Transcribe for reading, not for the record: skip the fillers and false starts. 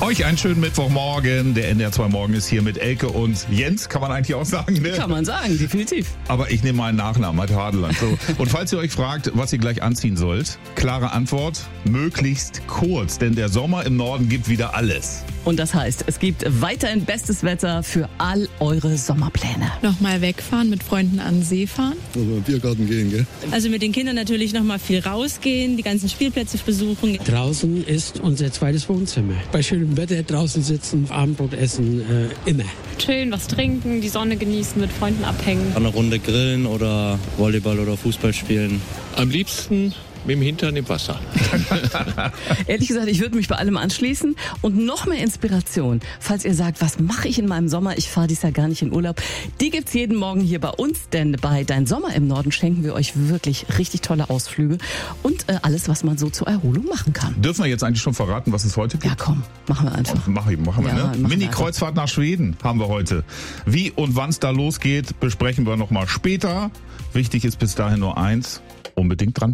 Euch einen schönen Mittwochmorgen. Der NDR 2 Morgen ist hier mit Elke und Jens, kann man eigentlich auch sagen, ne? Kann man sagen, definitiv. Aber ich nehme meinen Nachnamen, Matt Hadeland. So. Und falls ihr euch fragt, was ihr gleich anziehen sollt, klare Antwort, möglichst kurz, denn der Sommer im Norden gibt wieder alles. Und das heißt, es gibt weiterhin bestes Wetter für all eure Sommerpläne. Nochmal wegfahren, mit Freunden an den See fahren. Also in den Biergarten gehen, gell? Also mit den Kindern natürlich nochmal viel rausgehen, die ganzen Spielplätze besuchen. Draußen ist unser zweites Wohnzimmer. Bei schönem Wetter draußen sitzen, Abendbrot essen, immer. Chillen, was trinken, die Sonne genießen, mit Freunden abhängen. Eine Runde grillen oder Volleyball oder Fußball spielen. Am liebsten mit dem Hintern im Wasser. Ehrlich gesagt, ich würde mich bei allem anschließen und noch mehr Inspiration, falls ihr sagt, was mache ich in meinem Sommer? Ich fahre dieses Jahr gar nicht in Urlaub. Die gibt's jeden Morgen hier bei uns, denn bei Dein Sommer im Norden schenken wir euch wirklich richtig tolle Ausflüge und alles, was man so zur Erholung machen kann. Dürfen wir jetzt eigentlich schon verraten, was es heute gibt? Ja, komm, machen wir einfach. Machen wir, Ja, ne? Mini-Kreuzfahrt nach Schweden haben wir heute. Wie und wann es da losgeht, besprechen wir nochmal später. Wichtig ist bis dahin nur eins, unbedingt dranbleiben.